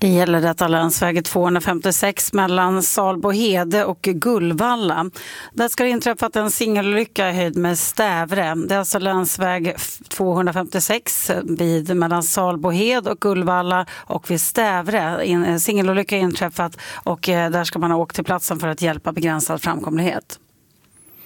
Det gäller detta länsväg 256 mellan Salbohede och Gullvalla. Där ska det inträffat en singelolycka i höjd med Stävre. Det är alltså länsväg 256 mellan Salbohede och Gullvalla och vid Stävre. En singelolycka är inträffat och där ska man ha åkt till platsen för att hjälpa begränsad framkomlighet.